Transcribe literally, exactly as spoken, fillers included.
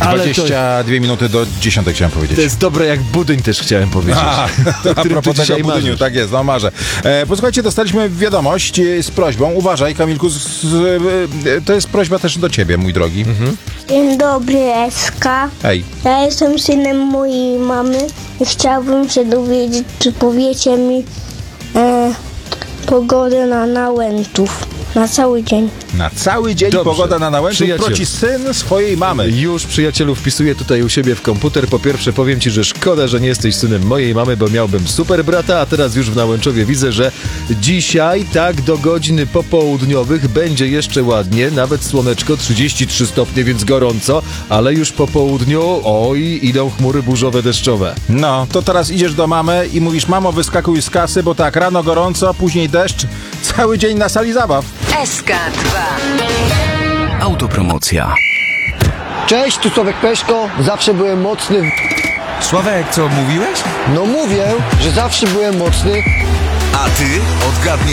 dwadzieścia dwie minuty do dziesiątej chciałem powiedzieć. To jest dobre jak budyń też chciałem powiedzieć. A, o a propos tego budyniu, marzysz. tak jest, no marzę. E, posłuchajcie, dostaliśmy wiadomość e, z prośbą, uważaj Kamilku, z, z, e, to jest prośba też do ciebie, mój drogi. Mhm. Dzień dobry, Eska. Hej. Ja jestem synem mojej mamy i chciałbym się dowiedzieć, czy powiecie mi e, pogodę na Nałęczów. Na cały dzień. Na cały dzień Dobrze. pogoda na Nałęczów, Przyjaciel. proci syn swojej mamy. Już, przyjacielu, wpisuję tutaj u siebie w komputer. Po pierwsze powiem ci, że szkoda, że nie jesteś synem mojej mamy, bo miałbym super brata, a teraz już w Nałęczowie widzę, że dzisiaj, tak do godziny popołudniowych będzie jeszcze ładnie, nawet słoneczko, trzydzieści trzy stopnie, więc gorąco, ale już po południu, oj, idą chmury burzowe, deszczowe. No, to teraz idziesz do mamy i mówisz, mamo, wyskakuj z kasy, bo tak, rano gorąco, później deszcz, cały dzień na sali zabaw. S K dwa. Autopromocja. Cześć, tu Sławek Peszko. Zawsze byłem mocny. w- Sławek, co mówiłeś? No mówię, że zawsze byłem mocny. A ty odgadnij.